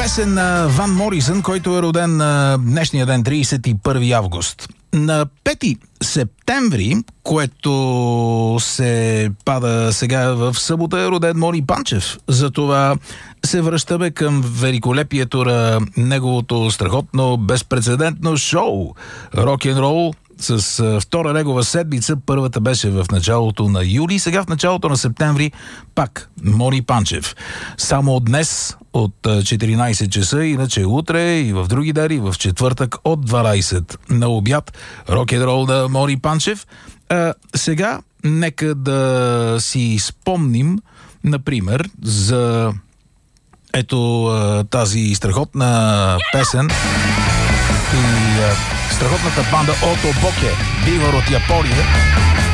песен на Ван Морисън, който е роден на днешния ден, 31 август. На 5 септември, което се пада сега в събота, е роден Мони Панчев. Затова се връщаме към великолепието на неговото страхотно, безпрецедентно шоу «Рок-н-рол», с втора негова седмица. Първата беше в началото на юли, сега в началото на септември пак Мони Панчев. Само от днес от 14 часа, иначе утре и в други дни, в четвъртък от 12 на обяд рок-н-рол на Мони Панчев. Сега нека да си спомним, например, за ето тази страхотна песен и страхотната банда Ото Боке, бивър от Япония.